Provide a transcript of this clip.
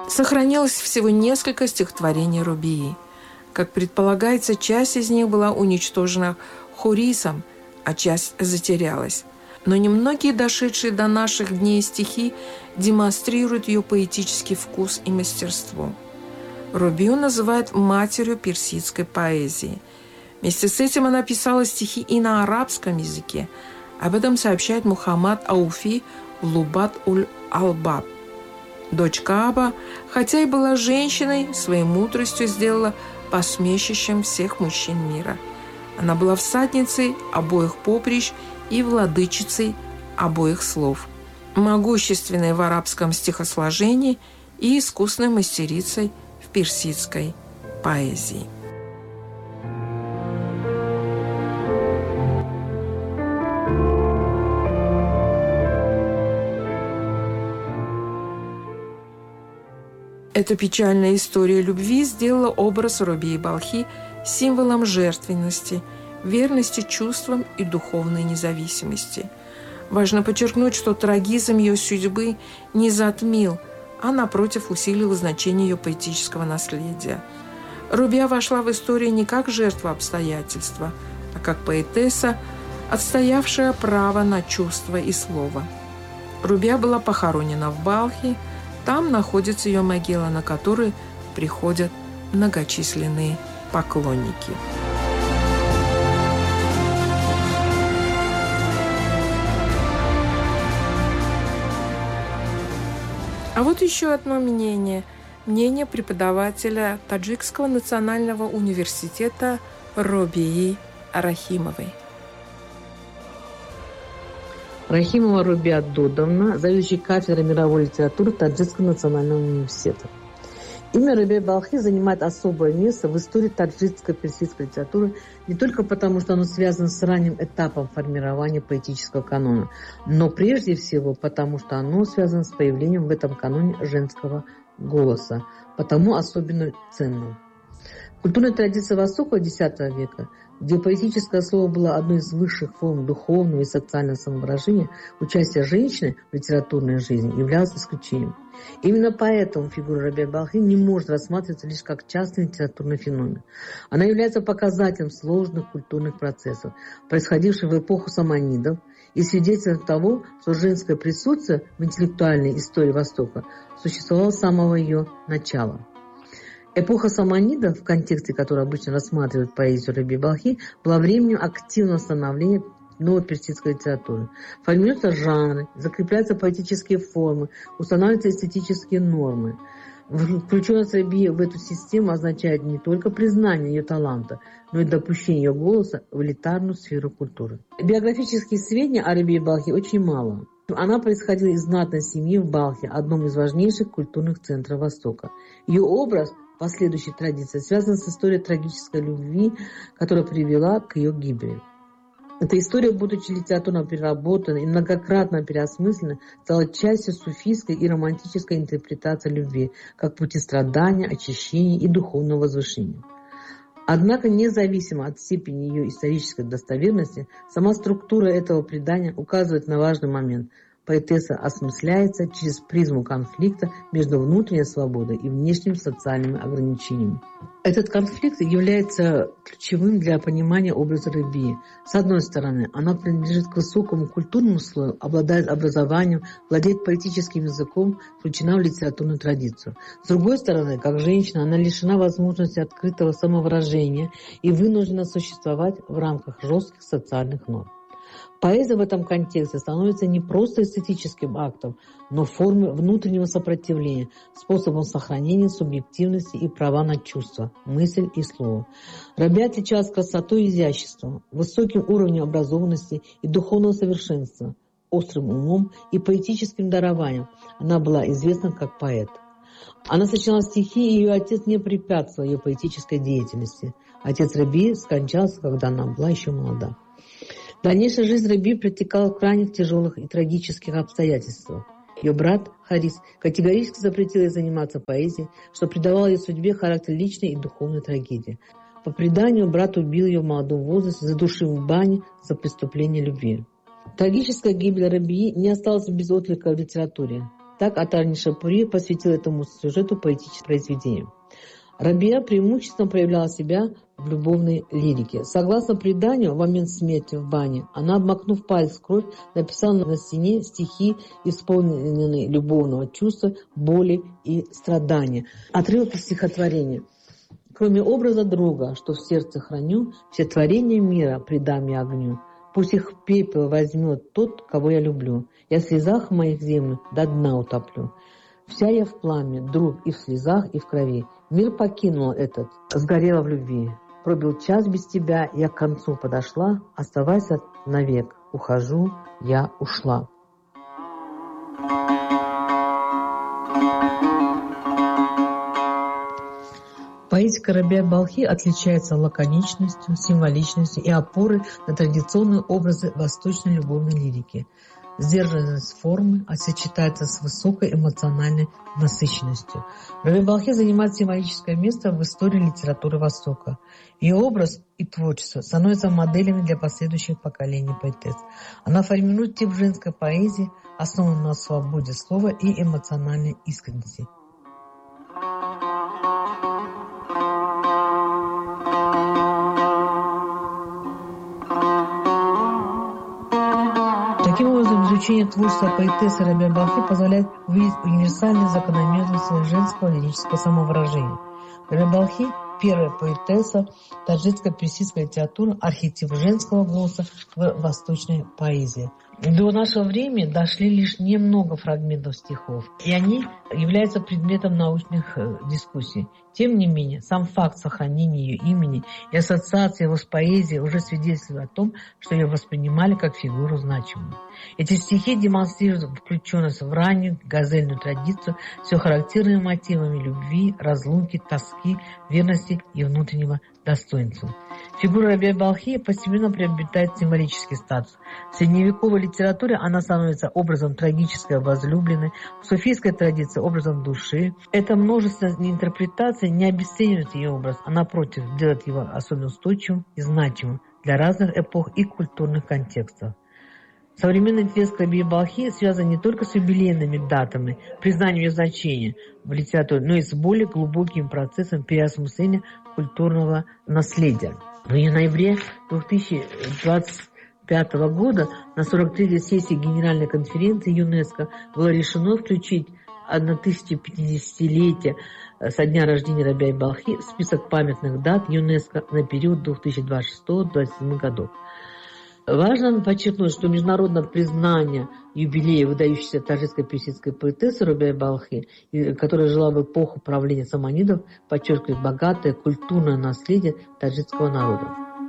Сохранилось всего несколько стихотворений Рубии. Как предполагается, часть из них была уничтожена Хурисом, а часть затерялась. Но немногие дошедшие до наших дней стихи демонстрируют ее поэтический вкус и мастерство. Рубию называют матерью персидской поэзии. Вместе с этим она писала стихи и на арабском языке. Об этом сообщает Мухаммад Ауфи в Лубат-уль-Албаб. Дочь Кааба, хотя и была женщиной, своей мудростью сделала посмешищем всех мужчин мира. Она была всадницей обоих поприщ и владычицей обоих слов, могущественной в арабском стихосложении и искусной мастерицей в персидской поэзии. Эта печальная история любви сделала образ Рубии Балхи символом жертвенности, верности чувствам и духовной независимости. Важно подчеркнуть, что трагизм ее судьбы не затмил, а, напротив, усилил значение ее поэтического наследия. Рубия вошла в историю не как жертва обстоятельства, а как поэтесса, отстоявшая право на чувство и слово. Рубия была похоронена в Балхе. Там находится ее могила, на которую приходят многочисленные поклонники. А вот еще одно мнение. Мнение преподавателя Таджикского национального университета Рубии Рахимовой. Рахимова Рубия Додовна, заведующий кафедрой мировой литературы Таджикского национального университета. Имя Рубия Балхи занимает особое место в истории таджикской персидской литературы не только потому, что оно связано с ранним этапом формирования поэтического канона, но прежде всего потому, что оно связано с появлением в этом каноне женского голоса, потому особенно ценным. Культурная традиция Востока X века, где поэтическое слово было одной из высших форм духовного и социального самовыражения, участие женщины в литературной жизни являлось исключением. Именно поэтому фигура Рубии Балхи не может рассматриваться лишь как частный литературный феномен. Она является показателем сложных культурных процессов, происходивших в эпоху саманидов, и свидетельством того, что женское присутствие в интеллектуальной истории Востока существовало с самого ее начала. Эпоха саманидов, в контексте которой обычно рассматривают поэзию Рубии Балхи, была временем активного становления новой персидской литературы. Формируются жанры, закрепляются поэтические формы, устанавливаются эстетические нормы. Включенность Рубии в эту систему означает не только признание ее таланта, но и допущение ее голоса в элитарную сферу культуры. Биографических сведений о Рубии Балхи очень мало. Она происходила из знатной семьи в Балхе, одном из важнейших культурных центров Востока. Ее образ последующей традиции связан с историей трагической любви, которая привела к ее гибели. Эта история, будучи литературно переработана и многократно переосмыслена, стала частью суфийской и романтической интерпретации любви, как пути страдания, очищения и духовного возвышения. Однако, независимо от степени ее исторической достоверности, сама структура этого предания указывает на важный момент. Поэтесса осмысляется через призму конфликта между внутренней свободой и внешними социальными ограничениями. Этот конфликт является ключевым для понимания образа Рубии. С одной стороны, она принадлежит к высокому культурному слою, обладает образованием, владеет поэтическим языком, включена в литературную традицию. С другой стороны, как женщина, она лишена возможности открытого самовыражения и вынуждена существовать в рамках жестких социальных норм. Поэзия в этом контексте становится не просто эстетическим актом, но формой внутреннего сопротивления, способом сохранения субъективности и права на чувства, мысль и слово. Рубия отличалась красотой и изяществом, высоким уровнем образованности и духовного совершенства, острым умом и поэтическим дарованием. Она была известна как поэт. Она сочиняла стихи, и ее отец не препятствовал ее поэтической деятельности. Отец Рубии скончался, когда она была еще молода. Дальнейшая жизнь Рубии протекала в крайне тяжелых и трагических обстоятельствах. Ее брат Харис категорически запретил ей заниматься поэзией, что придавало ее судьбе характер личной и духовной трагедии. По преданию, брат убил ее в молодом возрасте, задушив в бане за преступление любви. Трагическая гибель Рубии не осталась без отклика в литературе. Так Атар Нишапури посвятил этому сюжету поэтическое произведение. Рабия преимущественно проявляла себя в любовной лирике. Согласно преданию, в момент смерти в бане она, обмакнув палец в кровь, написала на стене стихи, исполненные любовного чувства, боли и страдания. Отрывок из стихотворения. «Кроме образа друга, что в сердце храню, все творения мира предам я огню. Пусть их пепел возьмет тот, кого я люблю. Я в слезах моих землю до дна утоплю. Вся я в пламя, друг, и в слезах, и в крови. Мир покинул этот, сгорела в любви. Пробил час без тебя, я к концу подошла. Оставайся навек, ухожу, я ушла». Поэтика Рабиа Балхи отличается лаконичностью, символичностью и опорой на традиционные образы восточной любовной лирики. Сдержанность формы сочетается с высокой эмоциональной насыщенностью. Рабиа Балхи занимает символическое место в истории литературы Востока. Ее образ и творчество становятся моделями для последующих поколений поэтесс. Она формирует тип женской поэзии, основанной на свободе слова и эмоциональной искренности. Таким образом, изучение творчества поэтессы Рабиа Балхи позволяет увидеть универсальные закономерности женского лирического самовыражения. Рабиа Балхи – первая поэтесса таджикско-персидской литературы, архетип женского голоса в восточной поэзии. До нашего времени дошли лишь немного фрагментов стихов, и они являются предметом научных дискуссий. Тем не менее, сам факт сохранения ее имени и ассоциации его с поэзией уже свидетельствует о том, что ее воспринимали как фигуру значимую. Эти стихи демонстрируют включенность в раннюю газельную традицию с ее характерными мотивами любви, разлуки, тоски, верности и внутреннего достоинства. Фигура Рабиа Балхи постепенно приобретает символический статус. В средневековой литературе она становится образом трагической возлюбленной, в суфийской традиции образом души. Это множество интерпретаций не обесценивает ее образ, а напротив делает его особенно устойчивым и значимым для разных эпох и культурных контекстов. Современный интерес к Рабии Балхи связан не только с юбилейными датами, признанием ее значения в литературе, но и с более глубоким процессом переосмысления культурного наследия. В ноябре 2025 года на 43-й сессии Генеральной конференции ЮНЕСКО было решено включить 1050-летие со дня рождения Рабии Балхи в список памятных дат ЮНЕСКо на период 2026-2027 годов. Важно подчеркнуть, что международное признание юбилея выдающейся таджикско-персидской поэтессы Рабии Балхи, которая жила в эпоху правления саманидов, подчеркивает богатое культурное наследие таджикского народа.